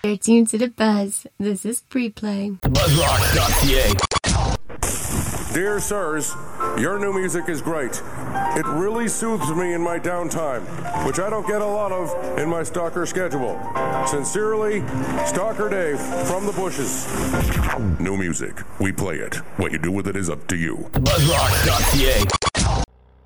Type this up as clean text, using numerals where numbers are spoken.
You're tuned to the Buzz. This is Pre-Play. BuzzRock.ca. Dear sirs, your new music is great. It really soothes me in my downtime, which I don't get a lot of in my stalker schedule. Sincerely, Stalker Dave from the bushes. New music. We play it. What you do with it is up to you. BuzzRock.ca.